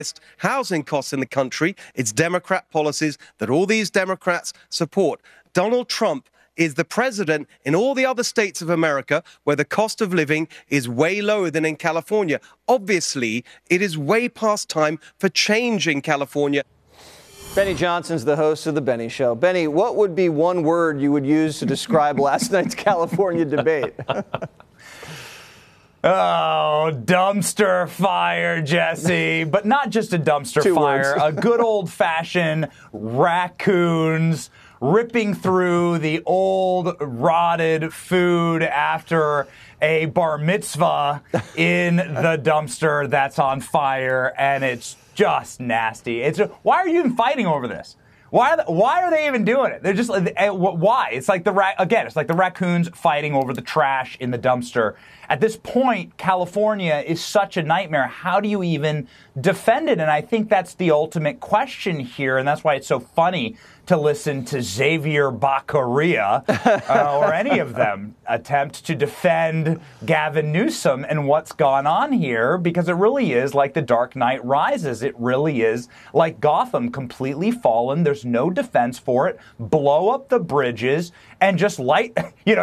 housing costs in the country. It's Democrat policies that all these Democrats support. Donald Trump is the president in all the other states of America where the cost of living is way lower than in California. Obviously, it is way past time for change in California. Benny Johnson's the host of The Benny Show. Benny, what would be one word you would use to describe last night's California debate? Oh, dumpster fire, Jesse. But not just a dumpster fire, a good old-fashioned raccoons ripping through the old rotted food after a bar mitzvah in the dumpster that's on fire, and it's just nasty. Why are you even fighting over this? Why are they even doing it? They're just why? It's like it's like the raccoons fighting over the trash in the dumpster. At this point, California is such a nightmare. How do you even defend it? And I think that's the ultimate question here, and that's why it's so funny to listen to Xavier Baccaria or any of them attempt to defend Gavin Newsom and what's gone on here, because it really is like The Dark Knight Rises. It really is like Gotham, completely fallen. There's no defense for it. Blow up the bridges and just light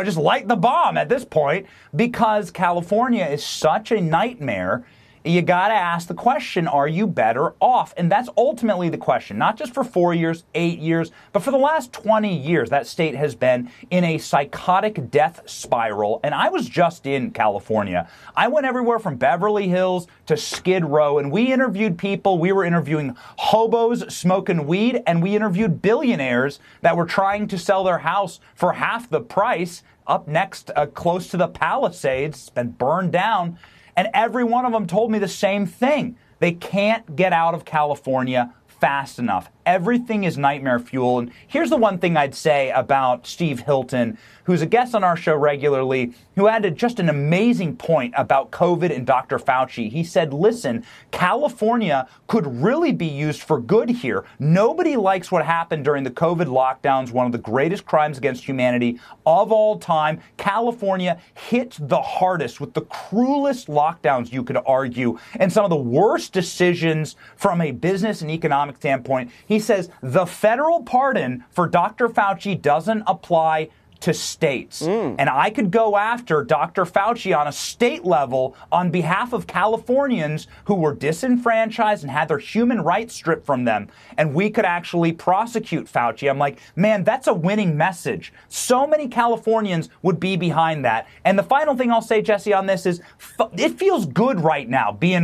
the bomb at this point, because California is such a nightmare. You got to ask the question, are you better off? And that's ultimately the question, not just for 4 years, 8 years, but for the last 20 years. That state has been in a psychotic death spiral. And I was just in California. I went everywhere from Beverly Hills to Skid Row, and we interviewed people. We were interviewing hobos smoking weed, and we interviewed billionaires that were trying to sell their house for half the price up next, close to the Palisades. It's been burned down. And every one of them told me the same thing. They can't get out of California fast enough. Everything is nightmare fuel. And here's the one thing I'd say about Steve Hilton, who's a guest on our show regularly, who added just an amazing point about COVID and Dr. Fauci. He said, listen, California could really be used for good here. Nobody likes what happened during the COVID lockdowns, one of the greatest crimes against humanity of all time. California hit the hardest with the cruelest lockdowns, you could argue, and some of the worst decisions from a business and economic standpoint. He says the federal pardon for Dr. Fauci doesn't apply to states. And I could go after Dr. Fauci on a state level on behalf of Californians who were disenfranchised and had their human rights stripped from them. And we could actually prosecute Fauci. I'm like, man, that's a winning message. So many Californians would be behind that. And the final thing I'll say, Jesse, on this is it feels good right now being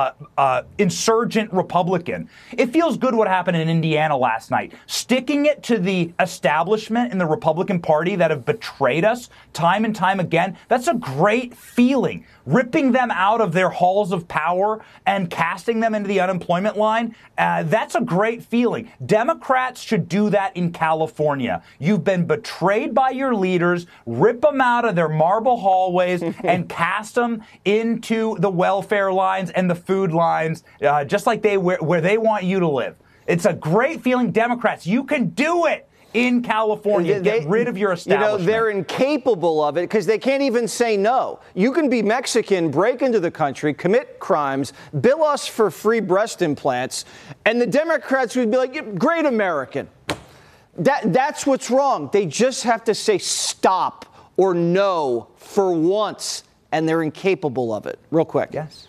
insurgent Republican. It feels good what happened in Indiana last night. Sticking it to the establishment in the Republican Party that have betrayed us time and time again, that's a great feeling. Ripping them out of their halls of power and casting them into the unemployment line, that's a great feeling. Democrats should do that in California. You've been betrayed by your leaders, rip them out of their marble hallways and cast them into the welfare lines and the food lines, just like where they want you to live. It's a great feeling. Democrats, you can do it. In California, get rid of your establishment. You know, they're incapable of it because they can't even say no. You can be Mexican, break into the country, commit crimes, bill us for free breast implants, and the Democrats would be like, great American. That's what's wrong. They just have to say stop or no for once, and they're incapable of it. Real quick. Yes.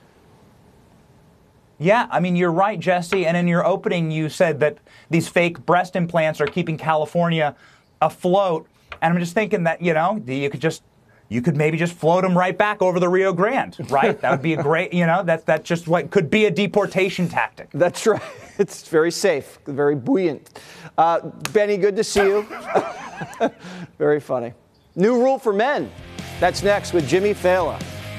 Yeah, I mean, you're right, Jesse. And in your opening, you said that these fake breast implants are keeping California afloat. And I'm just thinking that, you could maybe just float them right back over the Rio Grande, right? That would be a great, that's just what could be a deportation tactic. That's right. It's very safe, very buoyant. Benny, good to see you. Very funny. New rule for men. That's next with Jimmy Fallon.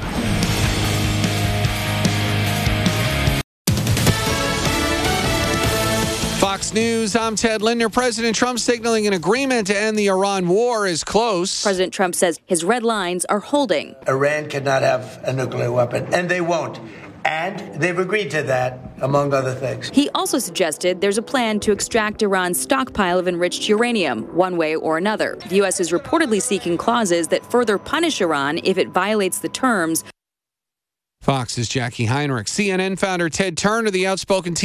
Fox News, I'm Ted Linder. President Trump signaling an agreement to end the Iran war is close. President Trump says his red lines are holding. Iran cannot have a nuclear weapon, and they won't. And they've agreed to that, among other things. He also suggested there's a plan to extract Iran's stockpile of enriched uranium, one way or another. The U.S. is reportedly seeking clauses that further punish Iran if it violates the terms. Fox's Jackie Heinrich. CNN founder Ted Turner, the outspoken